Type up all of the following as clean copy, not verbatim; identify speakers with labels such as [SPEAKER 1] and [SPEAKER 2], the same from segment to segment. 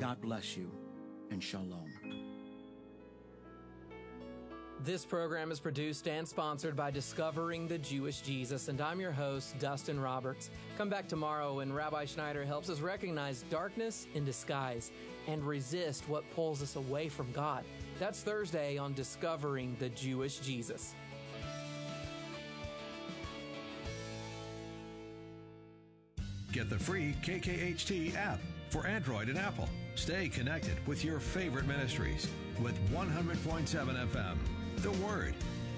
[SPEAKER 1] God bless you, and shalom.
[SPEAKER 2] This program is produced and sponsored by Discovering the Jewish Jesus, and I'm your host, Dustin Roberts. Come back tomorrow when Rabbi Schneider helps us recognize darkness in disguise and resist what pulls us away from God. That's Thursday on Discovering the Jewish Jesus.
[SPEAKER 3] Get the free KKHT app for Android and Apple. Stay connected with your favorite ministries with 100.7 FM. The Word.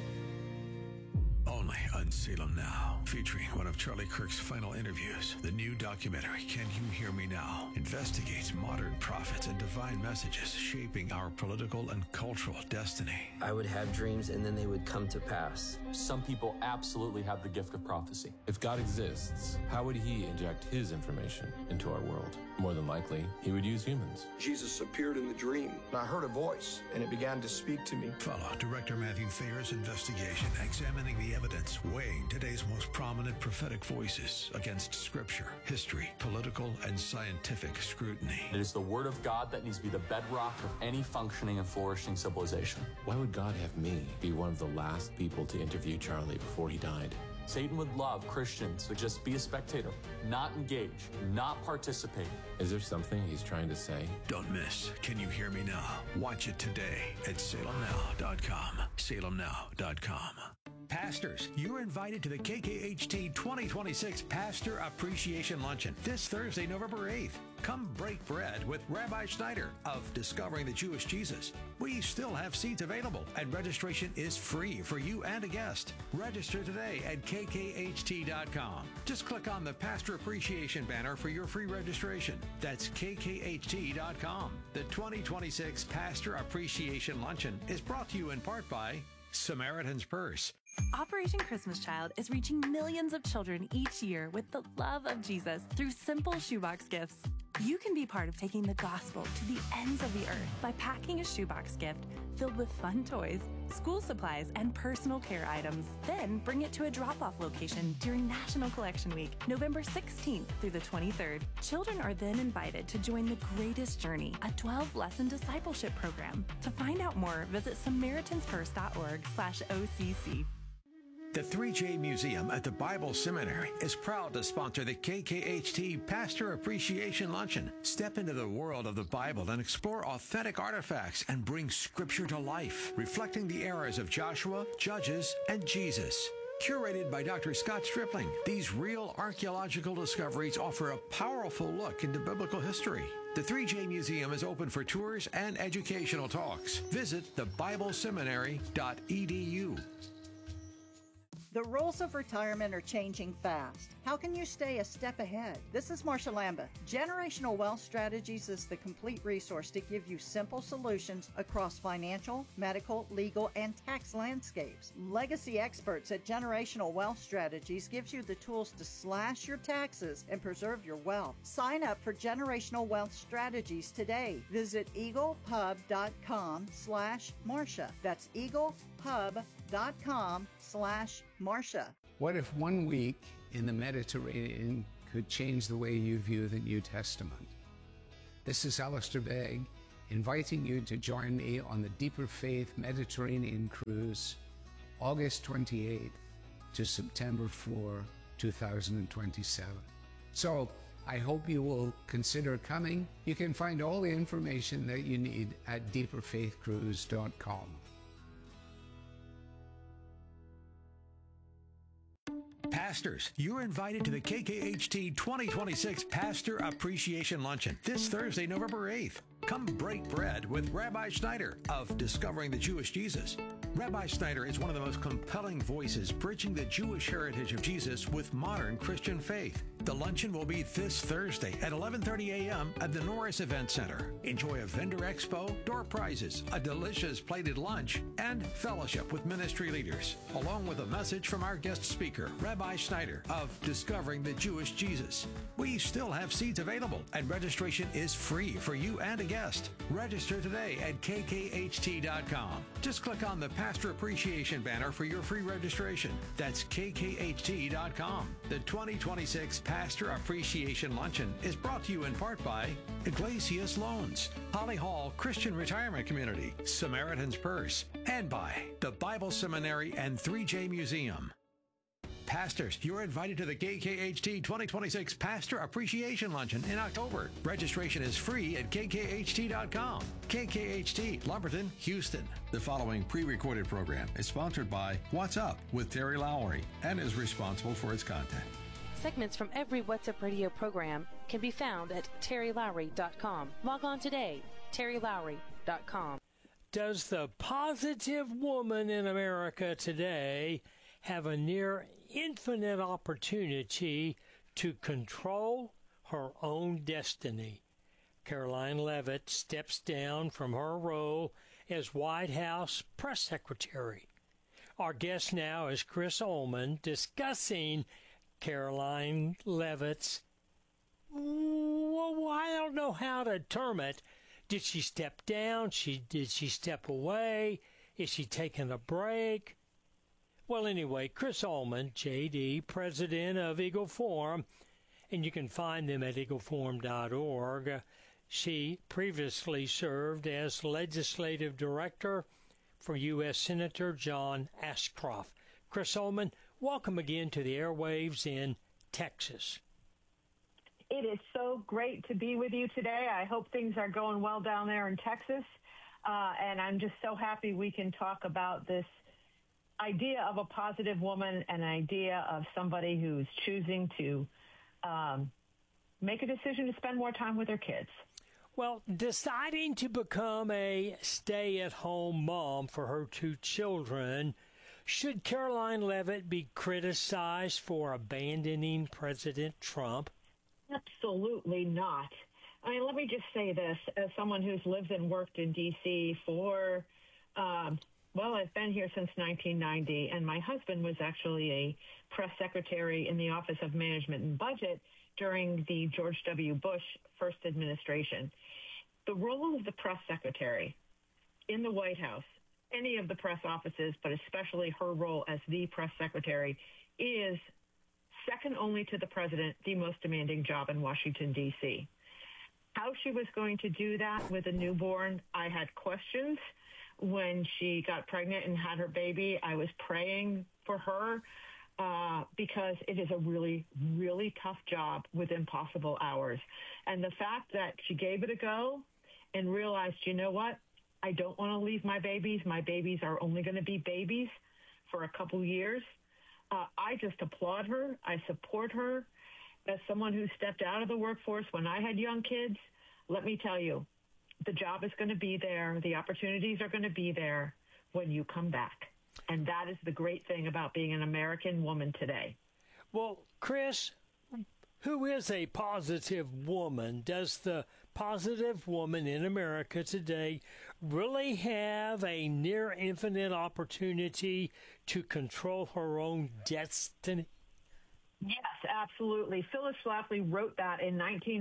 [SPEAKER 3] Only on Salem Now, featuring one of Charlie Kirk's final interviews. The new documentary, Can You Hear Me Now?, investigates modern prophets and divine messages shaping our political and cultural destiny.
[SPEAKER 4] I would have dreams and then they would come to pass.
[SPEAKER 5] Some people absolutely have the gift of prophecy.
[SPEAKER 6] If God exists, how would he inject his information into our world? More than likely, he would use humans.
[SPEAKER 7] Jesus appeared in the dream.
[SPEAKER 8] I heard a voice, and it began to speak to me.
[SPEAKER 3] Follow Director Matthew Thayer's investigation, examining the evidence, weighing today's most prominent prophetic voices against Scripture, history, political, and scientific scrutiny.
[SPEAKER 5] It is the Word of God that needs to be the bedrock of any functioning and flourishing civilization.
[SPEAKER 6] Why would God have me be one of the last people to interview Charlie before he died?
[SPEAKER 5] Satan would love Christians to just be a spectator, not engage, not participate.
[SPEAKER 6] Is there something he's trying to say?
[SPEAKER 3] Don't miss Can You Hear Me Now? Watch it today at salemnow.com. salemnow.com. Pastors, you're invited to the KKHT 2026 Pastor Appreciation Luncheon this Thursday, November 8th. Come break bread with Rabbi Schneider of Discovering the Jewish Jesus. We still have seats available, and registration is free for you and a guest. Register today at kkht.com. Just click on the Pastor Appreciation banner for your free registration. That's kkht.com. The 2026 Pastor Appreciation Luncheon is brought to you in part by Samaritan's Purse.
[SPEAKER 9] Operation Christmas Child is reaching millions of children each year with the love of Jesus through simple shoebox gifts. You can be part of taking the gospel to the ends of the earth by packing a shoebox gift filled with fun toys, school supplies, and personal care items. Then bring it to a drop-off location during National Collection Week, November 16th through the 23rd. Children are then invited to join the Greatest Journey, a 12-lesson discipleship program. To find out more, visit SamaritansPurse.org/OCC.
[SPEAKER 3] The 3J Museum at the Bible Seminary is proud to sponsor the KKHT Pastor Appreciation Luncheon. Step into the world of the Bible and explore authentic artifacts and bring Scripture to life, reflecting the eras of Joshua, Judges, and Jesus. Curated by Dr. Scott Stripling, these real archaeological discoveries offer a powerful look into biblical history. The 3J Museum is open for tours and educational talks. Visit thebibleseminary.edu.
[SPEAKER 10] The rules of retirement are changing fast. How can you stay a step ahead? This is Marcia Lambeth. Generational Wealth Strategies is the complete resource to give you simple solutions across financial, medical, legal, and tax landscapes. Legacy experts at Generational Wealth Strategies gives you the tools to slash your taxes and preserve your wealth. Sign up for Generational Wealth Strategies today. Visit eaglepub.com/Marcia. That's eaglepub.com/Marcia.
[SPEAKER 11] What if 1 week in the Mediterranean could change the way you view the New Testament? This is Alistair Begg, inviting you to join me on the Deeper Faith Mediterranean Cruise, August 28th to September 4, 2027. So, I hope you will consider coming. You can find all the information that you need at deeperfaithcruise.com.
[SPEAKER 3] Pastors, you're invited to the KKHT 2026 Pastor Appreciation Luncheon this Thursday, November 8th. Come break bread with Rabbi Schneider of Discovering the Jewish Jesus. Rabbi Schneider is one of the most compelling voices bridging the Jewish heritage of Jesus with modern Christian faith. The luncheon will be this Thursday at 11:30 a.m. at the Norris Event Center. Enjoy a vendor expo, door prizes, a delicious plated lunch, and fellowship with ministry leaders, along with a message from our guest speaker, Rabbi Schneider of Discovering the Jewish Jesus. We still have seats available, and registration is free for you and a guest. Register today at kkht.com. Just click on the Pastor Appreciation banner for your free registration. That's kkht.com. The 2026 Pastor Appreciation Luncheon is brought to you in part by Iglesias Loans, Holly Hall Christian Retirement Community, Samaritan's Purse, and by the Bible Seminary and 3J Museum. Pastors, you're invited to the KKHT 2026 Pastor Appreciation Luncheon in October. Registration is free at kkht.com. KKHT, Lumberton, Houston. The following pre-recorded program is sponsored by What's Up with Terry Lowry and is responsible for its content.
[SPEAKER 7] Segments from every What's Up radio program can be found at terrylowry.com. Log on today, terrylowry.com.
[SPEAKER 12] Does the positive woman in America today have a near infinite opportunity to control her own destiny? Karoline Leavitt steps down from her role as White House press secretary. Our guest now is Chris Ullman discussing Karoline Leavitt's, well, I don't know how to term it. Did she step down? Did she step away? Is she taking a break? Well, anyway, Chris Ullman, J.D., president of Eagle Forum, and you can find them at eagleforum.org. She previously served as legislative director for U.S. Senator John Ashcroft. Chris Ullman, welcome again to the airwaves in Texas.
[SPEAKER 13] It is so great to be with you today. I hope things are going well down there in Texas, and I'm just so happy we can talk about this idea of a positive woman, an idea of somebody who's choosing to make a decision to spend more time with their kids.
[SPEAKER 12] Well, deciding to become a stay-at-home mom for her two children, should Karoline Leavitt be criticized for abandoning President Trump?
[SPEAKER 13] Absolutely not. I mean, let me just say this, as someone who's lived and worked in D.C. for well, I've been here since 1990, and my husband was actually a press secretary in the Office of Management and Budget during the George W. Bush first administration. The role of the press secretary in the White House, any of the press offices, but especially her role as the press secretary, is second only to the president, the most demanding job in Washington, D.C. How she was going to do that with a newborn, I had questions. When she got pregnant and had her baby, I was praying for her because it is a really, really tough job with impossible hours. And the fact that she gave it a go and realized, you know what, I don't want to leave my babies. My babies are only going to be babies for a couple years. I just applaud her. I support her. As someone who stepped out of the workforce when I had young kids, let me tell you, the job is going to be there. The opportunities are going to be there when you come back. And that is the great thing about being an American woman today.
[SPEAKER 12] Well, Chris, who is a positive woman? Does the positive woman in America today really have a near infinite opportunity to control her own destiny?
[SPEAKER 13] Yes, absolutely. Phyllis Schlafly wrote that in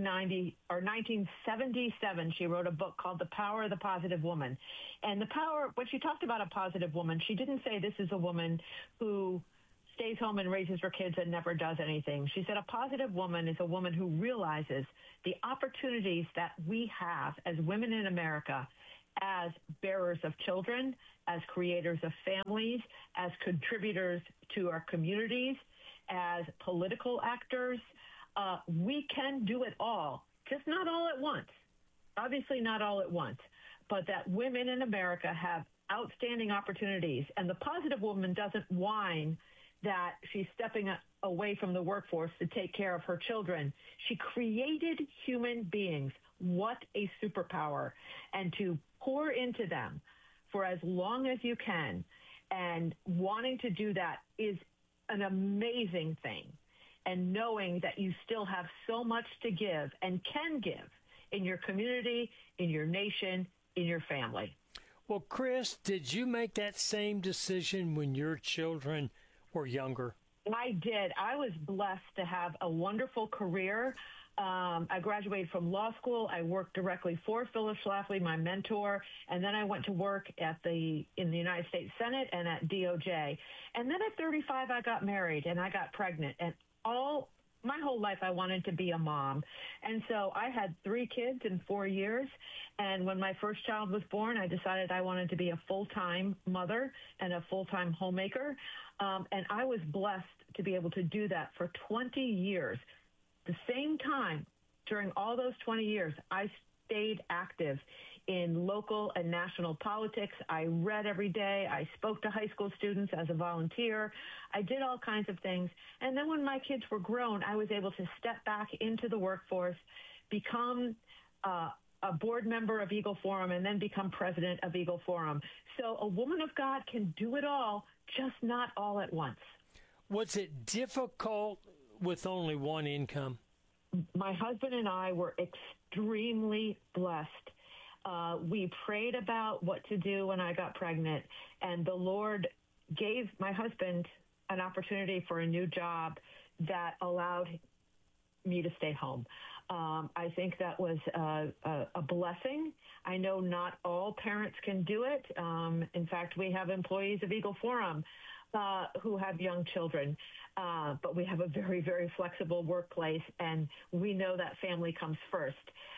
[SPEAKER 13] 1977. She wrote a book called The Power of the Positive Woman. And the power, when she talked about a positive woman, she didn't say this is a woman who stays home and raises her kids and never does anything. She said a positive woman is a woman who realizes the opportunities that we have as women in America as bearers of children, as creators of families, as contributors to our communities, as political actors. We can do it all, just not all at once. Obviously not all at once, but that women in America have outstanding opportunities. And the positive woman doesn't whine that she's stepping away from the workforce to take care of her children. She created human beings. What a superpower. And to pour into them for as long as you can, and wanting to do that is an amazing thing. And knowing that you still have so much to give and can give in your community, in your nation, in your family.
[SPEAKER 12] Well, Chris, did you make that same decision when your children were younger?
[SPEAKER 13] I did. I was blessed to have a wonderful career. I graduated from law school. I worked directly for Phyllis Schlafly, my mentor, and then I went to work in the United States Senate and at DOJ. And then at 35, I got married and I got pregnant. And my whole life, I wanted to be a mom. And so I had 3 kids in 4 years. And when my first child was born, I decided I wanted to be a full-time mother and a full-time homemaker. And I was blessed to be able to do that for 20 years. The same time, during all those 20 years, I stayed active in local and national politics. I read every day. I spoke to high school students as a volunteer. I did all kinds of things. And then when my kids were grown, I was able to step back into the workforce, become a board member of Eagle Forum, and then become president of Eagle Forum. So a woman of God can do it all, just not all at once.
[SPEAKER 12] Was it difficult with only one income?
[SPEAKER 13] My husband and I were extremely blessed. We prayed about what to do when I got pregnant, and the Lord gave my husband an opportunity for a new job that allowed me to stay home. I think that was a blessing. I know not all parents can do it. In fact, we have employees of Eagle Forum who have young children, but we have a very, very flexible workplace, and we know that family comes first.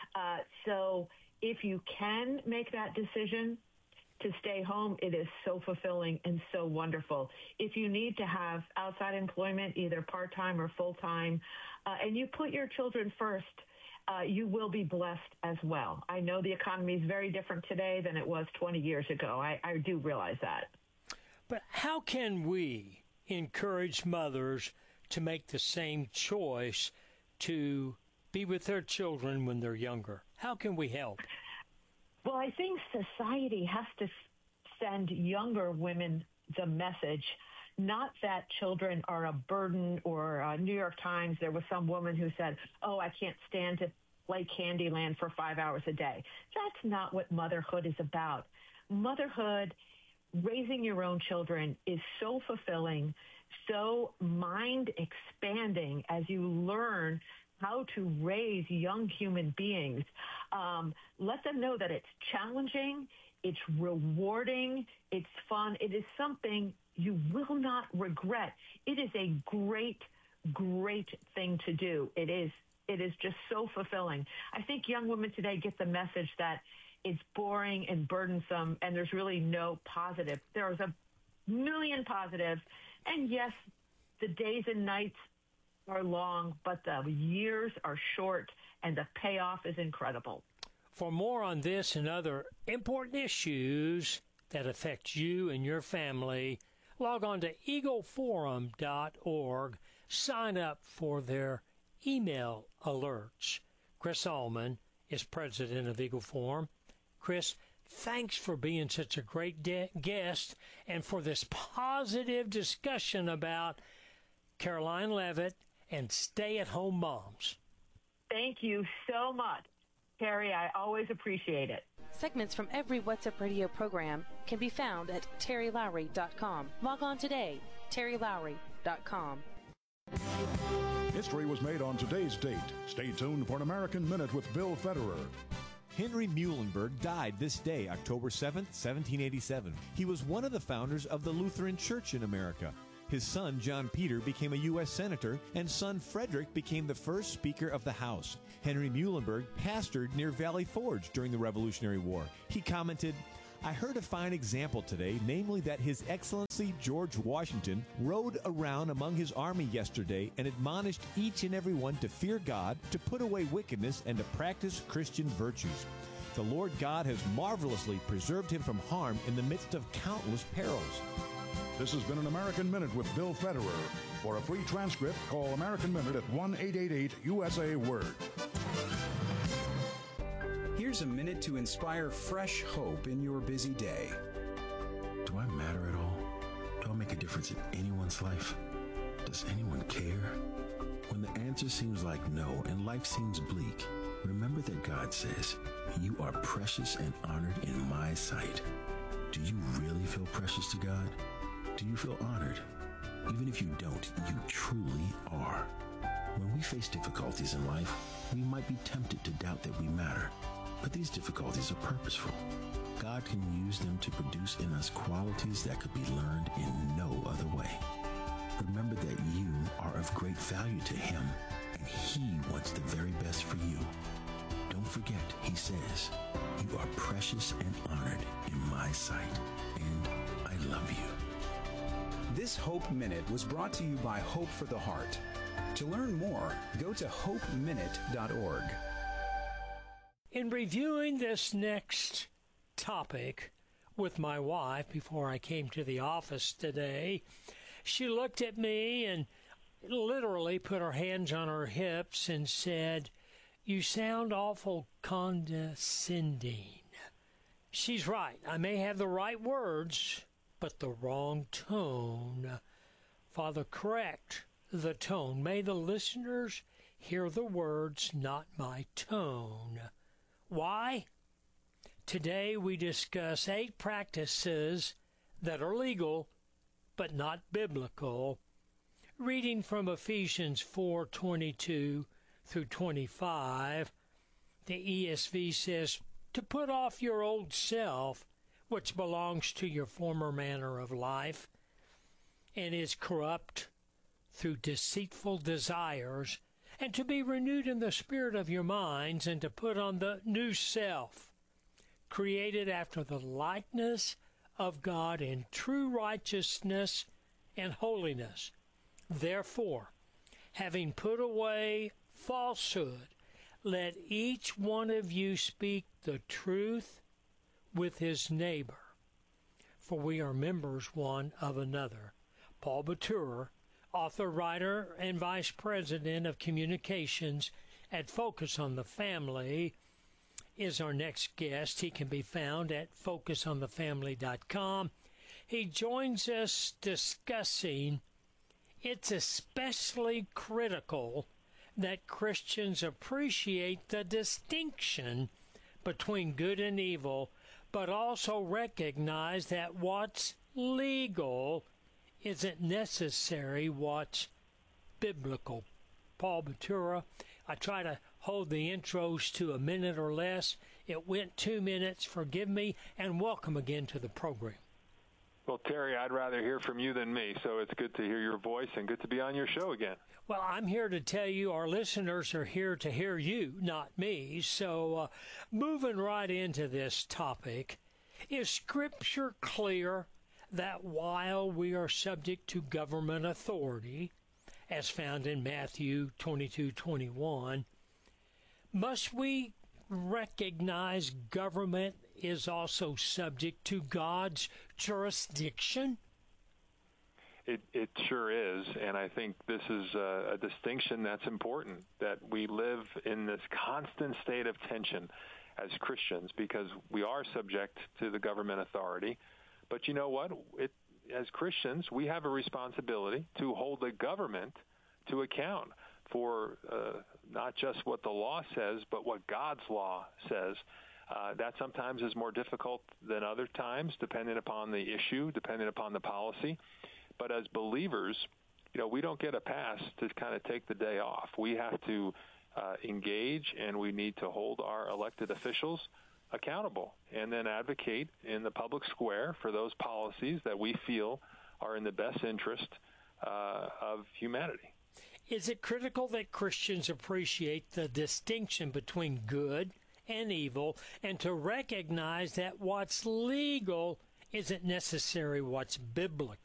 [SPEAKER 13] So if you can make that decision to stay home, it is so fulfilling and so wonderful. If you need to have outside employment, either part-time or full-time, and you put your children first, you will be blessed as well. I know the economy is very different today than it was 20 years ago. I do realize that.
[SPEAKER 12] But how can we encourage mothers to make the same choice to be with their children when they're younger? How can we help?
[SPEAKER 13] Well, I think society has to send younger women the message, not that children are a burden, or New York Times, there was some woman who said, oh, I can't stand to play Candyland for 5 hours a day. That's not what motherhood is about. Motherhood, raising your own children, is so fulfilling, so mind-expanding as you learn how to raise young human beings. Let them know that it's challenging, it's rewarding, it's fun. It is something you will not regret. It is a great, great thing to do. It is just so fulfilling. I think young women today get the message that it's boring and burdensome, and there's really no positive. There's a million positives, and yes, the days and nights are long, but the years are short, and the payoff is incredible.
[SPEAKER 12] For more on this and other important issues that affect you and your family, log on to eagleforum.org. Sign up for their email alerts. Chris Allman is president of Eagle Forum. Chris, thanks for being such a great guest and for this positive discussion about Karoline Leavitt and stay-at-home moms.
[SPEAKER 13] Thank you so much, Terry. I always appreciate it.
[SPEAKER 7] Segments from every What's Up Radio program can be found at terrylowry.com. Log on today, terrylowry.com.
[SPEAKER 14] History was made on today's date. Stay tuned for an American Minute with Bill Federer.
[SPEAKER 15] Henry Muhlenberg died this day, October 7th, 1787. He was one of the founders of the Lutheran Church in America. His son, John Peter, became a U.S. Senator, and son Frederick became the first Speaker of the House. Henry Muhlenberg pastored near Valley Forge during the Revolutionary War. He commented, I heard a fine example today, namely that His Excellency George Washington rode around among his army yesterday and admonished each and every one to fear God, to put away wickedness, and to practice Christian virtues. The Lord God has marvelously preserved him from harm in the midst of countless perils.
[SPEAKER 14] This has been an American Minute with Bill Federer. For a free transcript, call American Minute at 1-888-USA-WORD.
[SPEAKER 16] Here's a minute to inspire fresh hope in your busy day.
[SPEAKER 17] Do I matter at all? Do I make a difference in anyone's life? Does anyone care? When the answer seems like no and life seems bleak, remember that God says, you are precious and honored in my sight. Do you really feel precious to God? Do you feel honored? Even if you don't, you truly are. When we face difficulties in life, we might be tempted to doubt that we matter. But these difficulties are purposeful. God can use them to produce in us qualities that could be learned in no other way. Remember that you are of great value to Him, and He wants the very best for you. Don't forget, He says, you are precious and honored in my sight, and I love you.
[SPEAKER 16] This Hope Minute was brought to you by Hope for the Heart. To learn more, go to hopeminute.org.
[SPEAKER 12] In reviewing this next topic with my wife before I came to the office today, she looked at me and literally put her hands on her hips and said, "You sound awful condescending." She's right. I may have the right words, but the wrong tone. Father, correct the tone. May the listeners hear the words, not my tone. Why? Today we discuss 8 practices that are legal but not biblical. Reading from Ephesians 4:22 through 25, the ESV says, to put off your old self, which belongs to your former manner of life, and is corrupt through deceitful desires, and to be renewed in the spirit of your minds, and to put on the new self, created after the likeness of God in true righteousness and holiness. Therefore, having put away falsehood, let each one of you speak the truth with his neighbor, for we are members one of another. Paul Batura, author, writer, and vice president of communications at Focus on the Family, is our next guest. He can be found at focusonthefamily.com. He joins us discussing it's especially critical that Christians appreciate the distinction between good and evil, but also recognize that what's legal isn't necessary what's biblical. Paul Batura, I try to hold the intros to a minute or less. It went 2 minutes. Forgive me, and welcome again to the program.
[SPEAKER 18] Well, Terry, I'd rather hear from you than me, so it's good to hear your voice and good to be on your show again.
[SPEAKER 12] Well, I'm here to tell you our listeners are here to hear you, not me. So moving right into this topic, is Scripture clear that while we are subject to government authority, as found in Matthew 22:21, must we recognize government is also subject to God's jurisdiction?
[SPEAKER 18] It sure is, and I think this is a distinction that's important, that we live in this constant state of tension as Christians because we are subject to the government authority. But you know what? As Christians, we have a responsibility to hold the government to account for not just what the law says, but what God's law says. That sometimes is more difficult than other times, depending upon the issue, depending upon the policy. But as believers, we don't get a pass to kind of take the day off. We have to engage, and we need to hold our elected officials accountable and then advocate in the public square for those policies that we feel are in the best interest of humanity.
[SPEAKER 12] Is it critical that Christians appreciate the distinction between good and evil and to recognize that what's legal isn't necessarily what's biblical?